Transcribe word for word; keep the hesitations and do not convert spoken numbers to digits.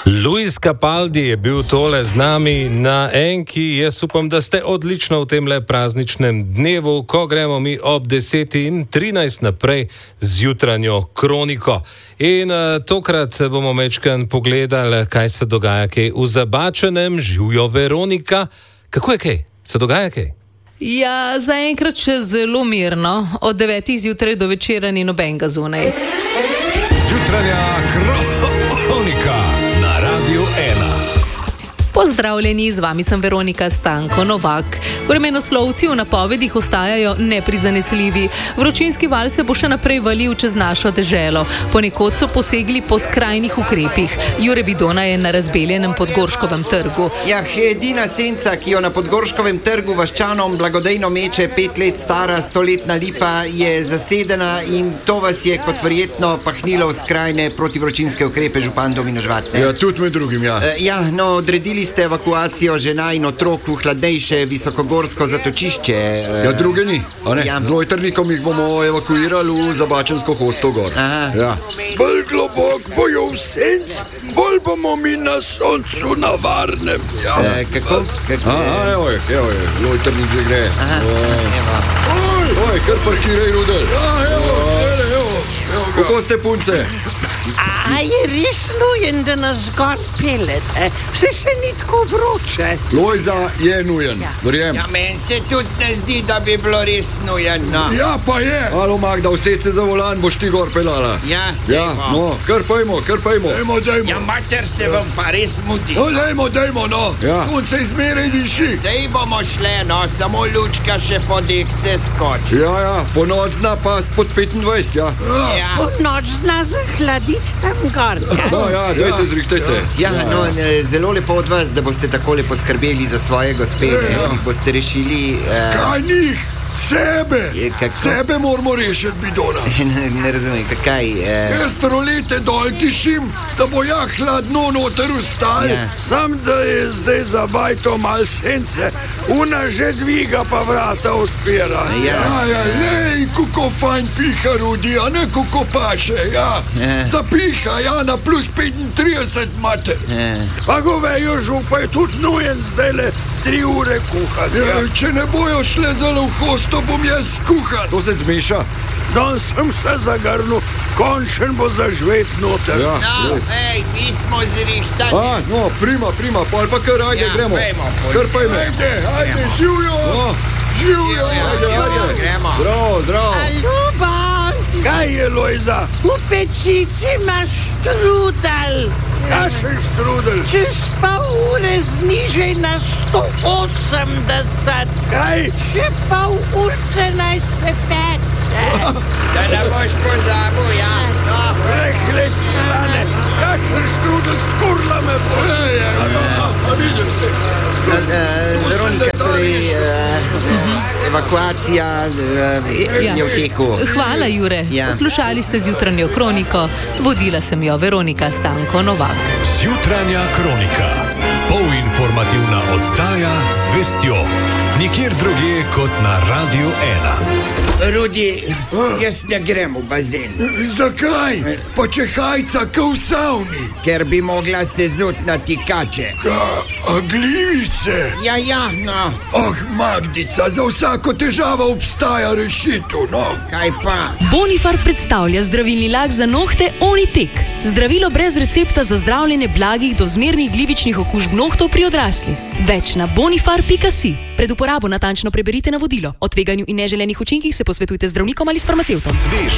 Luis Capaldi je bil tole z nami na enki. Jaz upam, da ste odlično v tem le prazničnem dnevu, ko gremo mi ob deseti in trinajst naprej z jutranjo kroniko. In uh, tokrat bomo mečkan pogledali, kaj se dogaja kaj v Zabačenem. Živjo Veronika. Kako je kaj? Se dogaja kaj? Ja, zaenkrat še zelo mirno. Od devetih zjutraj do večera ni nobenega zunaj. Jutranja kronika na Radiu ena. Pozdravljeni, z vami sem Veronika Stanko Novak. Vremenoslovci v napovedih ostajajo neprizanesljivi. Vročinski val se bo še naprej valil čez našo deželo. Ponekod so posegli po skrajnih ukrepih. Jure Bidona je na razbeljenem Podgorškovem trgu. Ja, edina senca, ki jo na Podgorškovem trgu vaščanom blagodejno meče pet let stara stoletna lipa, je zasedena in to vas je kot verjetno pahnilo v skrajne protivročinske ukrepe, župan Domino Žvat. Ja, tudi med drugim, ja. E, ja, no, odredili ste evakuacijo žena in otrok v hladnejše visokogorsko zatočišče. Ja, druge ni, a ne? Ja. Z lojtrnikom jih bomo evakuirali v Zabačensko hosto gor. Aha. Ja. Bolj globok bojo v senc, bolj bomo mi na soncu na varnem. Ja. E, kako? kako Aha, evo je, evo je, lojtrnik že gre. Aha, evo. Oj, oj, kar parkiraj, Rudel. Ja, evo, evo, evo, evo ga. Kako ste, punce? A je res nujen, da nas gor pelete? Se še ni tako vroče. Lojza je nujen, verjem. Ja, meni se tudi ne zdi, da bi bilo res nujeno. Ja, pa je. Alo, Magda, used se za volan, boš ti gor pelala. Ja, se Ja, bo. no, kar pojmo, kar pojmo. Dajmo, dajmo. Ja, mater se vam pa res mudi. No, dajmo, dajmo, no. Ja. Sonce izmeraj diši. Sej bomo šle, no, samo lučka še po dekce skoči. Ja, ja, po noč zna past pod petindvajset, ja. Ja. Po noč zna zahladiti tam gor. No, ja, dajte, zrihtajte. Ja, no, ne, zelo lepo od vas, da boste takole poskrbeli za svoje gospede, Ja. ki boste rešili... Uh, Kaj njih? Sebe. Je, kako? Sebe moramo rešiti, Bidona. ne, ne razumem, kaj... Uh, Jaz rolete dol tišim, da bo ja hladno noter ustal. Ja. Sam, da je zdaj za bajto mal sence, una že dviga pa vrata odpira. Ja. ja, ja lej, kako fajn piha, Rudi, a ne kako paše, ja. Ja. Zapiha, ja, na plus petintrideset mater. uh, Pa govejo župa je tudi nujen zdaj le tri ure kuhati. Ja, če ne bojo šle zelo v hosto, bom jaz skuhan. To se zmeša. Danes sem se zagrnil, končen bo zažvet noter. Ja, no, res. ej, mi smo zrihtani. A, no, prima, prima, pol pa kar, ajde, Ja, gremo. pojmo, pojmo. Kar pojmo. Ajde, ajde, Gremo. živijo, No, živijo. ajde, ajde. Gremo. Zdravo, zdravo. Ljuba, Kaj je, Lojza? v pečici imaš štrudel. Kašen štrudel? Čez pol ure znižaj na sto osemdeset. Kaj? Še pol urce naj se peče. Da ne boš pozabil, ja. No, Prehled slane, kašen štrudel skurla me bo. A vidim se. uh, uh, Veronika, torej, uh, evakuacija uh, Ja. je v teku. Hvala, Jure. Ja. Poslušali ste z jutranjo kroniko. Vodila sem jo Veronika Stanko Novak. Jutranja kronika. Polinformativna oddaja z vestjo. Nikjer drugje kot na Radiu ena. Rudi, jaz ne grem v bazen, Zakaj? Pa če hajca ka v savni. ker bi mogla se zut na tikače. Ka, a glivice? Ja, ja, no, Ah, Magdica, za vsako težavo obstaja rešitev, no. kaj pa? Bonifar predstavlja zdravilni lak za nohte Onitek. Zdravilo brez recepta za zdravljenje blagih do zmernih glivičnih okužb nohtov pri odraslih. Več na bonifar pika si. Pred uporabo natančno preberite navodilo. O tveganju in neželenih učinkih se posvetujte z zdravnikom ali s farmacevtom.